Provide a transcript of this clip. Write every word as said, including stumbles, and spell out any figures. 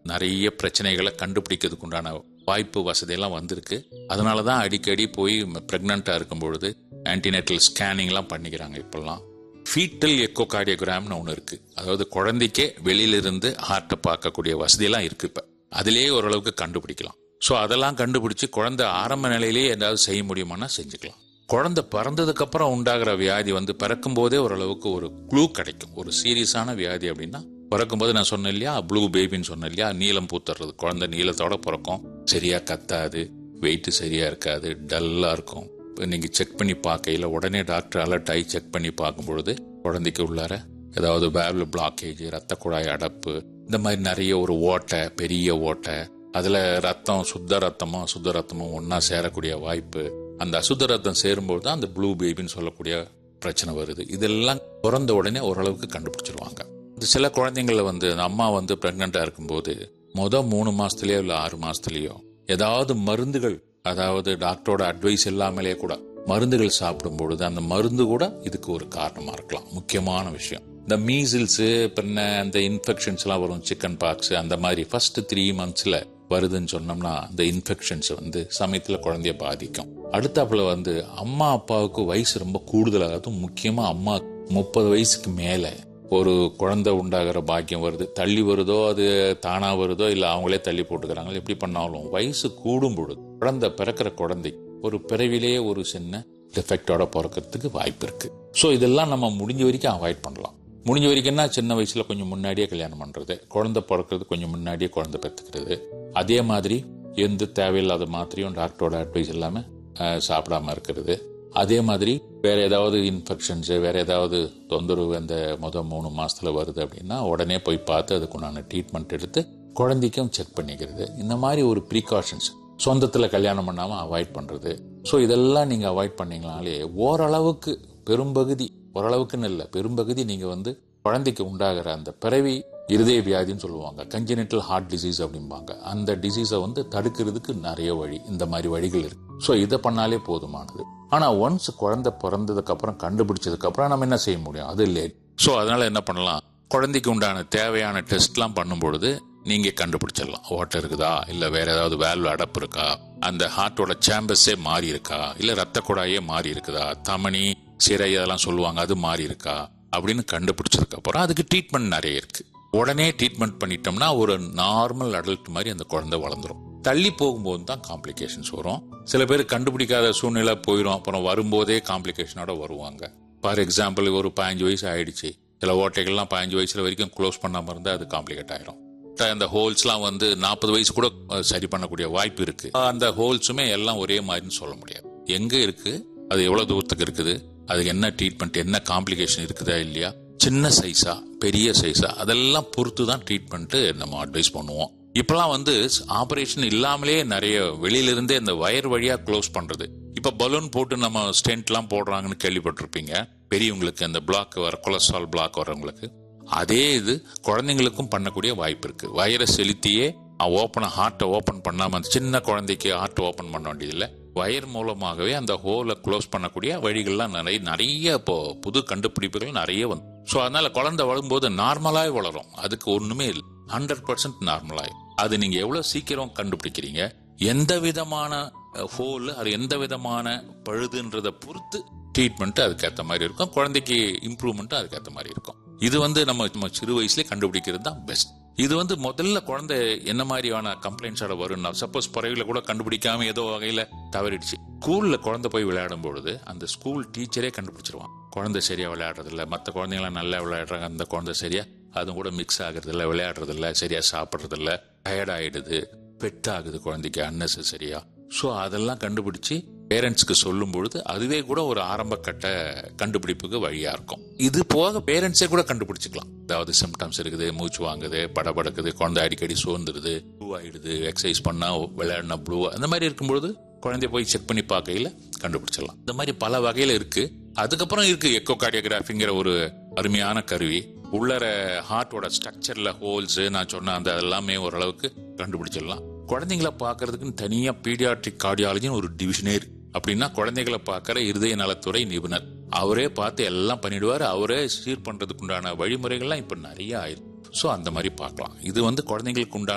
நிறைய பிரச்சனைகளை கண்டுபிடிக்கிறதுக்கு உண்டான வாய்ப்பு வசதியெல்லாம் வந்திருக்கு. அதனால தான் அடிக்கடி போய் பிரெக்னெண்ட்டாக இருக்கும் பொழுது ஆன்டிநேட்டல் ஸ்கேனிங்லாம் பண்ணிக்கிறாங்க. இப்பெல்லாம் ஃபீட்டல் எக்கோகார்டியோகிராம்னு ஒன்று இருக்கு. அதாவது குழந்தைக்கே வெளியிலிருந்து ஹார்ட்டை பார்க்கக்கூடிய வசதியெல்லாம் இருக்கு. இப்போ அதிலேயே ஓரளவுக்கு கண்டுபிடிக்கலாம். ஸோ அதெல்லாம் கண்டுபிடிச்சு குழந்தை ஆரம்ப நிலையிலேயே ஏதாவது செய்ய முடியுமானா செஞ்சுக்கலாம். குழந்தை பிறந்ததுக்கு அப்புறம் உண்டாகிற வியாதி வந்து பிறக்கும் போதே ஓரளவுக்கு ஒரு க்ளூ கிடைக்கும். ஒரு சீரியஸான வியாதி அப்படின்னா பிறக்கும்போது நான் சொன்னேன் இல்லையா, ப்ளூ பேபின்னு சொன்னேன் இல்லையா, நீளம் பூத்துறது. குழந்தை நீளத்தோட பிறக்கும், சரியா கத்தாது, வெயிட் சரியா இருக்காது, டல்லா இருக்கும். நீங்க செக் பண்ணி பார்க்கையில உடனே டாக்டர் அலர்ட் ஆகி செக் பண்ணி பார்க்கும் பொழுது குழந்தைக்கு உள்ளார ஏதாவது வேல்வ் பிளாக்கேஜ், ரத்த குழாய் அடப்பு, இந்த மாதிரி நிறைய ஒரு ஓட்டை, பெரிய ஓட்டை, அதுல ரத்தம் சுத்த ரத்தமும் அசுத்த ரத்தமும் ஒன்னா சேரக்கூடிய வாய்ப்பு. அந்த அசுத்த ரத்தம் சேரும்போது தான் அந்த ப்ளூ பேபின்னு சொல்லக்கூடிய பிரச்சனை வருது. இதெல்லாம் பிறந்த உடனே ஓரளவுக்கு கண்டுபிடிச்சிருவாங்க. சில குழந்தைங்கள வந்து அம்மா வந்து பிரெக்னெண்டா இருக்கும்போது மொதல் மூணு மாசத்துலயோ இல்ல ஆறு மாசத்துலயோ ஏதாவது மருந்துகள், அதாவது டாக்டரோட அட்வைஸ் இல்லாமலே கூட மருந்துகள் சாப்பிடும் பொழுது அந்த மருந்து கூட இதுக்கு ஒரு காரணமா இருக்கலாம். முக்கியமான விஷயம் இந்த மீசில்ஸ், பின்ன அந்த இன்ஃபெக்ஷன்ஸ் எல்லாம் வரும், சிக்கன் பாக்ஸ், அந்த மாதிரி ஃபர்ஸ்ட் த்ரீ மந்த்ஸ்ல வருதுன்னு சொன்னோம்னா அந்த இன்ஃபெக்ஷன்ஸ் வந்து சமயத்துல குழந்தைய பாதிக்கும். அடுத்தாப்புல வந்து அம்மா அப்பாவுக்கு வயசு ரொம்ப கூடுதலாகும். முக்கியமா அம்மா முப்பது வயசுக்கு மேல ஒரு குழந்தை உண்டாகிற பாக்கியம் வருது. தள்ளி வருதோ, அது தானா வருதோ, இல்ல அவங்களே தள்ளி போட்டுக்கிறாங்க, எப்படி பண்ணாலும் வயசு கூடும் பொழுது குழந்தை பிறக்கிற குழந்தை ஒரு பிறவிலேயே ஒரு சின்ன டிஃபெக்டோட பிறக்கிறதுக்கு வாய்ப்பு இருக்கு. ஸோ இதெல்லாம் நம்ம முடிஞ்ச வரைக்கும் அவாய்ட் பண்ணலாம். முடிஞ்ச வரைக்கும்னா சின்ன வயசுல கொஞ்சம் முன்னாடியே கல்யாணம் பண்றது, குழந்தை பிறக்கிறது கொஞ்சம் முன்னாடியே குழந்தை பெற்றுக்கிறது. அதே மாதிரி எந்த தேவையில்லாத மாத்திரையும் டாக்டரோட அட்வைஸ் இல்லாம சாப்பிடாம இருக்கிறது. அதே மாதிரி வேற ஏதாவது இன்ஃபெக்ஷன்ஸ், வேற ஏதாவது தொந்தரவு அந்த முதல் மூணு மாசத்துல வருது அப்படின்னா உடனே போய் பார்த்து அதுக்குண்டான ட்ரீட்மெண்ட் எடுத்து குழந்தைக்கும் செக் பண்ணிக்கிறது. இந்த மாதிரி ஒரு ப்ரீகாஷன்ஸ் சொந்தத்துல கல்யாணம் பண்ணாம அவாய்ட் பண்றது. ஸோ இதெல்லாம் நீங்க அவாய்ட் பண்ணீங்கனாலே ஓரளவுக்கு பெரும்பகுதி, ஓரளவுக்குன்னு இல்லை, பெரும்பகுதி நீங்க வந்து குழந்தைக்கு உண்டாகிற அந்த பிறவி இருதய வியாதின்னு சொல்லுவாங்க, கன்ஜெனிட்டல் ஹார்ட் டிசீஸ் அப்படிம்பாங்க, அந்த டிசீஸை வந்து தடுக்கிறதுக்கு நிறைய வழி, இந்த மாதிரி வழிகள் இருக்கு. ஸோ இதை பண்ணாலே போதுமானது. ஆனா ஒன்ஸ் குழந்தை பிறந்ததுக்கு அப்புறம் கண்டுபிடிச்சதுக்கு அப்புறம் நம்ம என்ன செய்ய முடியும், அது லேட். ஸோ அதனால என்ன பண்ணலாம், குழந்தைக்கு உண்டான தேவையான டெஸ்ட்லாம் பண்ணும் பொழுது நீங்க கண்டுபிடிச்சிடலாம். ஓட்டை இருக்குதா, இல்ல வேற ஏதாவது வேல்வ் அடப்பு இருக்கா, அந்த ஹார்ட்டோட சேம்பர்ஸே மாறி இருக்கா, இல்ல ரத்த குழாயே மாறி இருக்குதா, தமனி சிறை அதெல்லாம் சொல்லுவாங்க, அது மாறி இருக்கா அப்படின்னு கண்டுபிடிச்சதுக்கு அப்புறம் அதுக்கு ட்ரீட்மெண்ட் நிறைய இருக்கு. உடனே ட்ரீட்மெண்ட் பண்ணிட்டோம்னா ஒரு நார்மல் அடல்ட் மாதிரி அந்த குழந்தை வளர்ந்துரும். தள்ளி போகும்போது தான் காம்ப்ளிகேஷன்ஸ் வரும். சில பேர் கண்டுபிடிக்காத சூழ்நிலை போயிடும், அப்புறம் வரும்போதே காம்ப்ளிகேஷனோட வருவாங்க. ஃபார் எக்ஸாம்பிள் ஒரு பதினஞ்சு வயசு ஆயிடுச்சு, சில ஓட்டைகள்லாம் பதினஞ்சு வயசுல வரைக்கும் க்ளோஸ் பண்ணாம இருந்தா அது காம்ப்ளிகேட் ஆயிரும். அந்த ஹோல்ஸ்லாம் வந்து நாற்பது வயசு கூட சரி பண்ணக்கூடிய வாய்ப்பு இருக்கு. அந்த ஹோல்ஸுமே எல்லாம் ஒரே மாதிரின்னு சொல்ல முடியாது. எங்க இருக்கு, அது எவ்வளவு தூரத்துக்கு இருக்குது, அதுக்கு என்ன ட்ரீட்மெண்ட், என்ன காம்ப்ளிகேஷன் இருக்குதா இல்லையா, சின்ன சைஸா பெரிய சைஸா, அதெல்லாம் பொறுத்து தான் ட்ரீட்மெண்ட் நம்ம அட்வைஸ் பண்ணுவோம். இப்பெல்லாம் வந்து ஆபரேஷன் இல்லாமலே நிறைய வெளியில இருந்தே இந்த வயர் வழியா க்ளோஸ் பண்றது. இப்ப பலூன் போட்டு நம்ம ஸ்டென்ட் எல்லாம் போடுறாங்கன்னு கேள்விப்பட்டிருப்பீங்க. பெரியவங்களுக்கு அந்த பிளாக் வர, கொலஸ்ட்ரால் பிளாக் வரவங்களுக்கு அதே இது குழந்தைங்களுக்கும் பண்ணக்கூடிய வாய்ப்பு இருக்கு. வயரை செலுத்தியே ஓப்பன் ஹார்ட்டை ஓபன் பண்ணாம சின்ன குழந்தைக்கு ஹார்ட் ஓபன் பண்ண வேண்டியதில்லை, வயர் மூலமாகவே அந்த ஹோலை க்ளோஸ் பண்ணக்கூடிய வழிகள்லாம் நிறைய நிறைய இப்போ புது கண்டுபிடிப்புகள் நிறைய வந்து. ஸோ அதனால குழந்தை வளரும்போது நார்மலாய் வளரும், அதுக்கு ஒண்ணுமே இல்லை, ஹண்ட்ரட் பர்சன்ட் நார்மலாய். அது நீங்க எவ்வளவு சீக்கிரம் கண்டுபிடிக்கிறீங்க, எந்த விதமான ஹோல், அது எந்த விதமான பழுதுன்றதை பொறுத்து ட்ரீட்மெண்ட் அதுக்கேற்ற மாதிரி இருக்கும், குழந்தைக்கு இம்ப்ரூவ்மெண்ட் அதுக்கேற்ற மாதிரி இருக்கும். இது வந்து நம்ம சிறு வயசுலேயே கண்டுபிடிக்கிறது தான் பெஸ்ட். இது வந்து முதல்ல குழந்தை என்ன மாதிரியான கம்ப்ளைண்ட்ஸோட வரும்னா, சப்போஸ் பிறவில கூட கண்டுபிடிக்காம ஏதோ வகையில தவறிடுச்சு, ஸ்கூல்ல குழந்தை போய் விளையாடும் பொழுது அந்த ஸ்கூல் டீச்சரே கண்டுபிடிச்சிருவான், குழந்தை சரியா விளையாடுறது இல்ல, மற்ற குழந்தைங்களாம் நல்லா விளையாடுறாங்க, அந்த குழந்தை சரியா அதுவும் கூட மிக்ஸ் ஆகுறது இல்ல, விளையாடுறது இல்ல, சரியா சாப்பிடுறது இல்ல, டயர்ட் ஆயிடுது, பெட் ஆகுது குழந்தைக்கு அன்னெசரியா. ஸோ அதெல்லாம் கண்டுபிடிச்சு பேரண்ட்ஸ்க்கு சொல்லும் பொழுது அதுவே கூட ஒரு ஆரம்ப கட்ட கண்டுபிடிப்புக்கு வழியா இருக்கும். இது போக பேரண்ட்ஸே கூட கண்டுபிடிச்சிக்கலாம், அதாவது சிம்டம்ஸ் இருக்குது, மூச்சு வாங்குது, படபடக்குது, குழந்தை அடிக்கடி சோர்ந்துருது, ப்ளூ ஆயிடுது, எக்ஸசைஸ் பண்ணா விளையாடினா ப்ளூ, அந்த மாதிரி இருக்கும்பொழுது குழந்தைய போய் செக் பண்ணி பார்க்கையில கண்டுபிடிச்சிடலாம். இந்த மாதிரி பல வகையில இருக்கு. அதுக்கப்புறம் இருக்கு எக்கோகார்டியோகிராஃபிங்கிற ஒரு அருமையான கருவி. உள்ளர ஹார்ட்டோட ஸ்ட்ரக்சர்ல ஹோல்ஸ் நான் சொன்ன அந்த எல்லாமே ஓரளவுக்கு கண்டுபிடிச்சிடலாம். குழந்தைங்களை பாக்குறதுக்குன்னு தனியா பீடியாட்ரிக் கார்டியாலஜின்னு ஒரு டிவிஷனே இருக்கு. அப்படின்னா குழந்தைகளை பார்க்கற இருதய நலத்துறை நிபுணர், அவரே பார்த்து எல்லாம் பண்ணிடுவாரு, அவரே சீர் பண்றதுக்கு உண்டான வழிமுறைகள்லாம் இப்ப நிறைய ஆயிருக்கு. ஸோ அந்த மாதிரி பார்க்கலாம். இது வந்து குழந்தைங்களுக்கு உண்டான